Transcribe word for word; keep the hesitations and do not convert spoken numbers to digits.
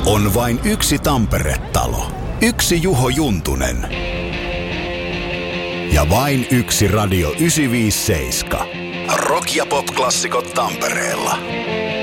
On vain yksi Tampere-talo, yksi Juho Juntunen ja vain yksi Radio yhdeksänsataaviisikymmentäseitsemän. Rock- ja pop-klassikot Tampereella.